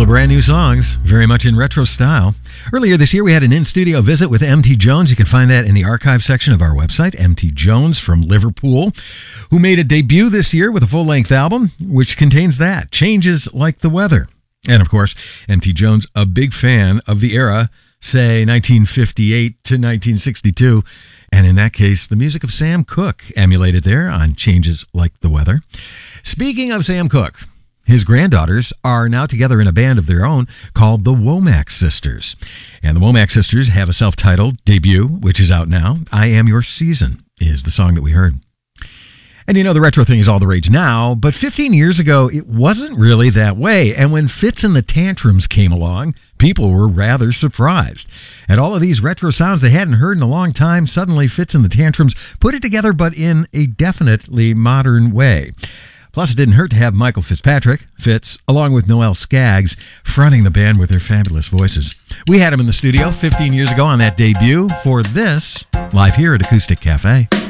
the brand new songs, very much in retro style. Earlier this year, we had an in-studio visit with M.T. Jones. You can find that in the archive section of our website, M.T. Jones from Liverpool, who made a debut this year with a full-length album, which contains that, Changes Like the Weather. And, of course, M.T. Jones, a big fan of the era, say 1958 to 1962. And in that case, the music of Sam Cooke emulated there on Changes Like the Weather. Speaking of Sam Cooke, his granddaughters are now together in a band of their own called the Womack Sisters. And the Womack Sisters have a self-titled debut, which is out now. I Am Your Season is the song that we heard. And you know, the retro thing is all the rage now, but 15 years ago, it wasn't really that way. And when Fitz and the Tantrums came along, people were rather surprised. At all of these retro sounds they hadn't heard in a long time, suddenly Fitz and the Tantrums put it together, but in a definitely modern way. Plus, it didn't hurt to have Michael Fitzpatrick, Fitz, along with Noel Skaggs, fronting the band with their fabulous voices. We had them in the studio 15 years ago on that debut for this, live here at Acoustic Cafe.